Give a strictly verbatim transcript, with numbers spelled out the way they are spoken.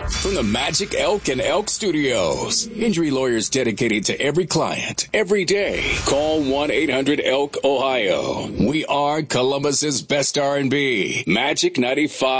From the Magic Elk and Elk Studios, injury lawyers dedicated to every client, every day. Call one eight hundred elk ohio. We are Columbus's best R and B. Magic ninety-five.